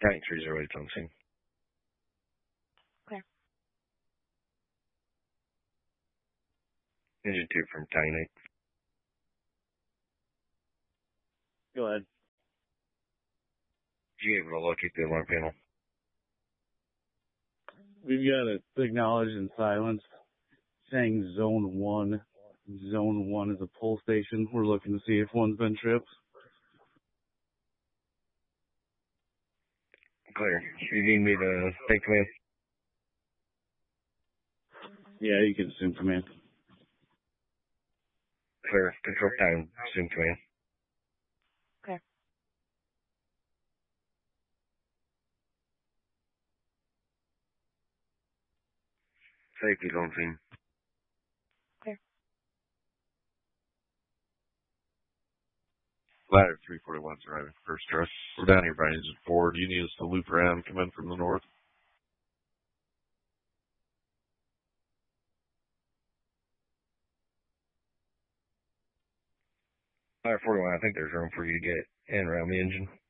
County 308 on scene. Okay. Engine 2 from County 8. Go ahead. You able to locate the alarm panel? We've got it acknowledged in silence saying Zone 1. Zone 1 is a pull station. We're looking to see if one's been tripped. Clear. You need me to take command? Yeah, you can assume command. Clear. Control time. Assume command. Okay. Safety's on scene. Okay. Ladder 341's arriving first truss. We're down here by engine 4. Do you need us to loop around, come in from the north? Ladder 41, I think there's room for you to get in around the engine.